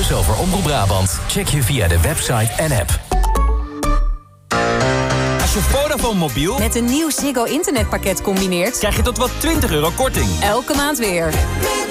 nieuws over Omroep Brabant check je via de website en app. Als je Vodafone mobiel met een nieuw Ziggo internetpakket combineert, krijg je tot wel €20 korting. Elke maand weer.